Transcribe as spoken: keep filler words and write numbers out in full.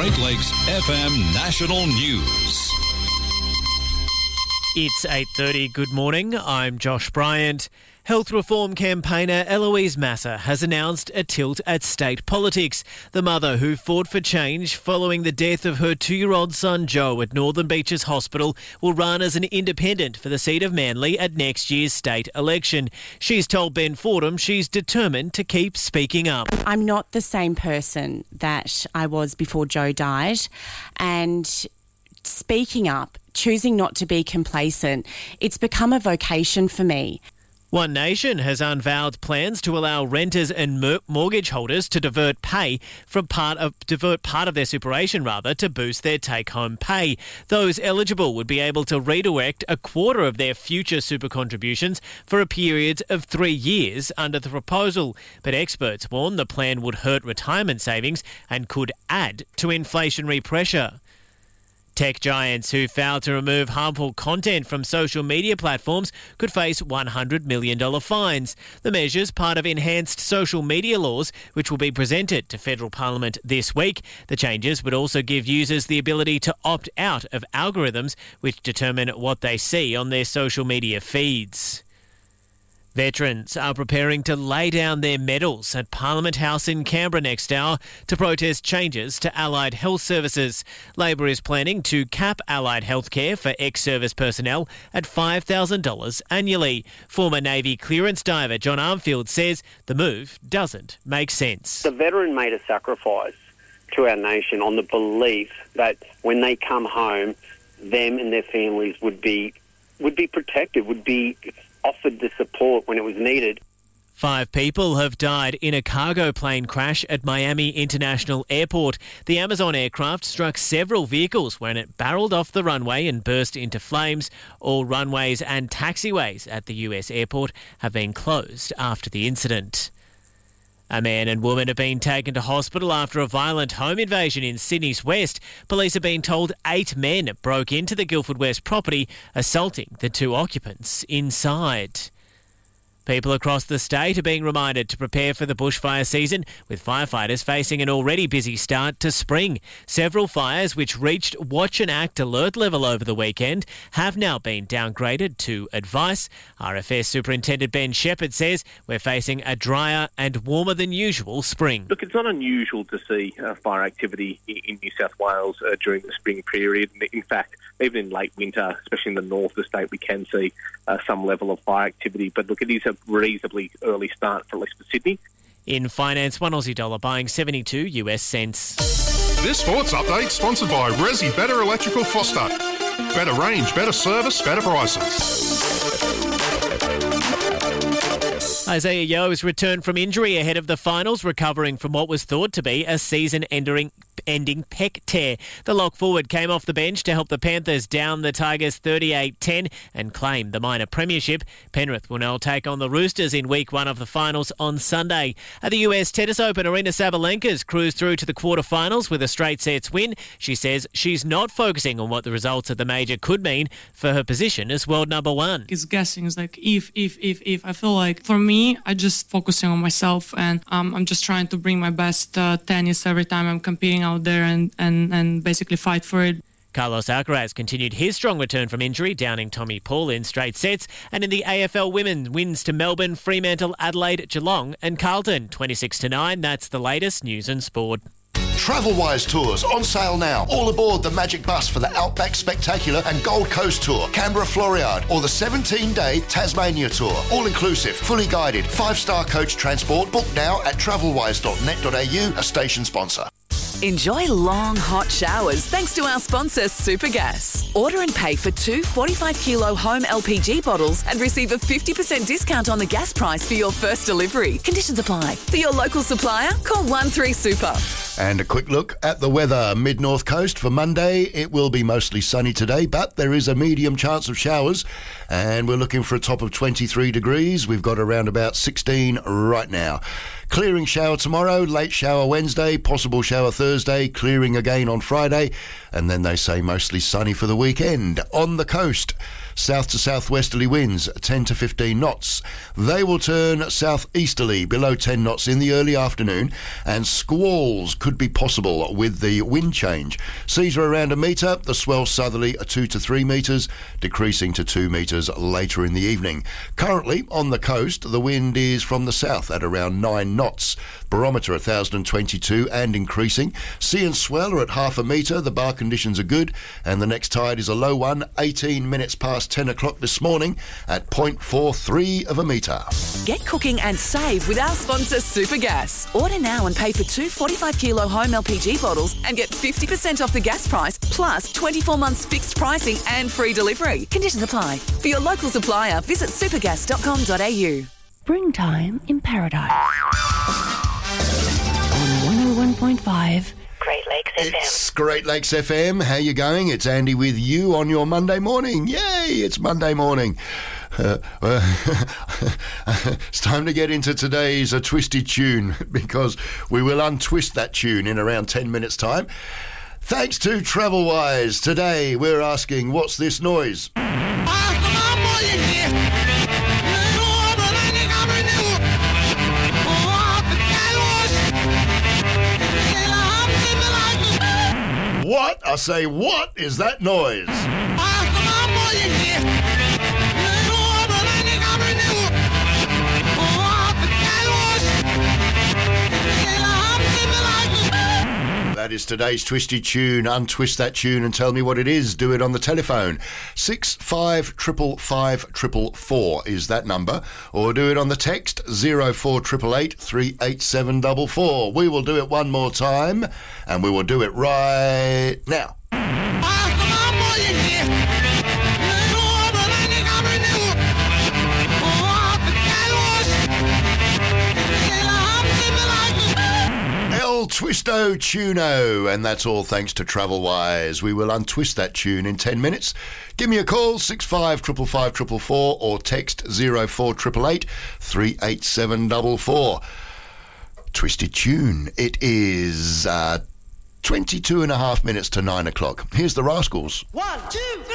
Great Lakes F M National News. It's eight thirty. Good morning. I'm Josh Bryant. Health reform campaigner Eloise Massa has announced a tilt at state politics. The mother who fought for change following the death of her two-year-old son Joe at Northern Beaches Hospital will run as an independent for the seat of Manly at next year's state election. She's told Ben Fordham she's determined to keep speaking up. I'm not the same person that I was before Joe died, and speaking up, choosing not to be complacent, it's become a vocation for me. One Nation has unveiled plans to allow renters and mor- mortgage holders to divert pay from part of divert part of their superannuation rather to boost their take-home pay. Those eligible would be able to redirect a quarter of their future super contributions for a period of three years under the proposal. But experts warn the plan would hurt retirement savings and could add to inflationary pressure. Tech giants who fail to remove harmful content from social media platforms could face one hundred million dollars fines. The measure's part of enhanced social media laws, which will be presented to federal parliament this week. The changes would also give users the ability to opt out of algorithms which determine what they see on their social media feeds. Veterans are preparing to lay down their medals at Parliament House in Canberra next hour to protest changes to allied health services. Labor is planning to cap allied healthcare for ex-service personnel at five thousand dollars annually. Former Navy clearance diver John Armfield says the move doesn't make sense. The veteran made a sacrifice to our nation on the belief that when they come home, them and their families would be would be protected, would be offered the support when it was needed. Five people have died in a cargo plane crash at Miami International Airport. The Amazon aircraft struck several vehicles when it barreled off the runway and burst into flames. All runways and taxiways at the U S airport have been closed after the incident. A man and woman have been taken to hospital after a violent home invasion in Sydney's West. Police have been told eight men broke into the Guildford West property, assaulting the two occupants inside. People across the state are being reminded to prepare for the bushfire season, with firefighters facing an already busy start to spring. Several fires which reached watch and act alert level over the weekend have now been downgraded to advice. R F S Superintendent Ben Shepherd says we're facing a drier and warmer than usual spring. Look, it's not unusual to see uh, fire activity in New South Wales uh, during the spring period. In fact, even in late winter, especially in the north of the state, we can see uh, some level of fire activity. But look, it is a reasonably early start, for at least for Sydney. In finance, one Aussie dollar buying seventy-two US cents. This sports update sponsored by Resi Better Electrical Foster. Better range, better service, better prices. Isaiah Yeo has returned from injury ahead of the finals, recovering from what was thought to be a season-ending ending pec tear. The lock forward came off the bench to help the Panthers down the Tigers thirty-eight ten and claim the minor premiership. Penrith will now take on the Roosters in week one of the finals on Sunday. At the U S Tennis Open, Aryna Sabalenka's cruised through to the quarterfinals with a straight sets win. She says she's not focusing on what the results of the major could mean for her position as world number one. It's guessing. It's like if, if, if, if. I feel like for me, I just focusing on myself, and um, I'm just trying to bring my best uh, tennis every time I'm competing out there and, and, and basically fight for it. Carlos Alcaraz continued his strong return from injury, downing Tommy Paul in straight sets. And in the A F L Women, wins to Melbourne, Fremantle, Adelaide, Geelong and Carlton. twenty-six to nine, that's the latest news and sport. Travelwise tours on sale now. All aboard the Magic Bus for the Outback Spectacular and Gold Coast Tour, Canberra Floriade, or the seventeen-day Tasmania Tour. All inclusive, fully guided, five-star coach transport. Book now at travelwise dot net dot a u, a station sponsor. Enjoy long, hot showers thanks to our sponsor, Supergas. Order and pay for two forty-five kilo home L P G bottles and receive a fifty percent discount on the gas price for your first delivery. Conditions apply. For your local supplier, call one three super. And a quick look at the weather. Mid-North Coast for Monday. It will be mostly sunny today, but there is a medium chance of showers. And we're looking for a top of twenty-three degrees. We've got around about sixteen right now. Clearing shower tomorrow, late shower Wednesday, possible shower Thursday, clearing again on Friday, and then they say mostly sunny for the weekend. On the coast, south to southwesterly winds, ten to fifteen knots. They will turn southeasterly below ten knots in the early afternoon, and squalls could be possible with the wind change. Seas are around a metre, the swell southerly are two to three metres, decreasing to two metres later in the evening. Currently, on the coast, the wind is from the south at around nine knots. Barometer one thousand twenty-two and increasing. Sea and swell are at half a metre, the bar conditions are good, and the next tide is a low one, eighteen minutes past ten o'clock this morning at point four three of a metre. Get cooking and save with our sponsor Supergas. Order now and pay for two forty-five kilo home L P G bottles and get fifty percent off the gas price, plus twenty-four months fixed pricing and free delivery. Conditions apply. For your local supplier, visit supergas dot com dot a u. Springtime in Paradise. On one oh one point five. Great Lakes F M. It's Great Lakes F M. How you going? It's Andy with you on your Monday morning. Yay, it's Monday morning. Uh, uh, it's time to get into today's uh, twisty tune, because we will untwist that tune in around ten minutes' time. Thanks to TravelWise. Today we're asking, what's this noise? What? I say, what is that noise? That is today's twisty tune. Untwist that tune and tell me what it is. Do it on the telephone. Six five triple five triple four is that number, or do it on the text zero four eight eight eight three eight seven four four. We will do it one more time, and we will do it right now. El Twisto Tuno, and that's all thanks to TravelWise. We will untwist that tune in ten minutes. Give me a call, six five five five four four four, or text zero four eight eight eight three eight seven four four. Twisted tune. It is uh, twenty-two and a half minutes to nine o'clock. Here's the Rascals. One, two, three.